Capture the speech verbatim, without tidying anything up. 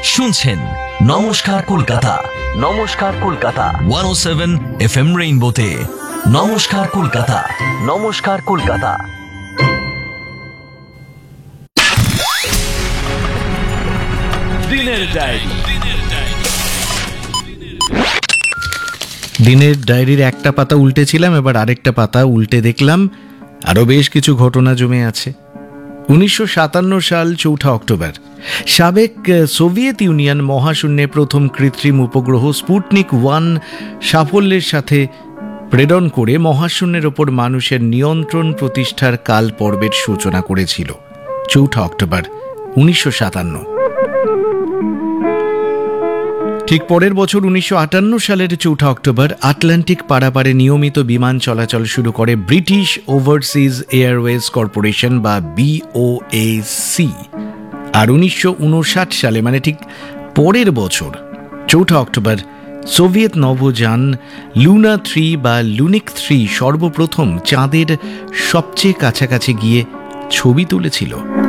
শুনছেন নমস্কার কলকাতা, নমস্কার কলকাতা একশো সাত এফএম রেইনবোতে। নমস্কার কলকাতা, নমস্কার কলকাতা। দিনের ডায়েরি। দিনের ডায়েরির একটা পাতা উল্টেছিলাম, এবার আরেকটা পাতা উল্টে দেখলাম আরও বেশ কিছু ঘটনা জমে আছে। উনিশশো সাতান্ন সাল চৌঠা অক্টোবর, সাবেক সোভিয়েত ইউনিয়ন মহাশূন্যে প্রথম কৃত্রিম উপগ্রহ স্পুটনিক ওয়ান সাফল্যের সাথে প্রেরণ করে মহাশূন্যের ওপর মানুষের নিয়ন্ত্রণ প্রতিষ্ঠার কাল পর্বের সূচনা করেছিল। চৌঠা অক্টোবর উনিশশো সাতান্ন। ঠিক পরের বছর উনিশশো আটান্ন সালের চৌঠা অক্টোবর আটলান্টিক পারাপারে নিয়মিত বিমান চলাচল শুরু করে ব্রিটিশ ওভারসিজ এয়ারওয়েজ কর্পোরেশন বা বিওএসি। আর উনিশশো উনষাট সালে, মানে ঠিক পরের বছর চৌঠা অক্টোবর, সোভিয়েত নভোযান লুনা থ্রি বা লুনিক থ্রি সর্বপ্রথম চাঁদের সবচেয়ে কাছাকাছি গিয়ে ছবি তুলেছিল।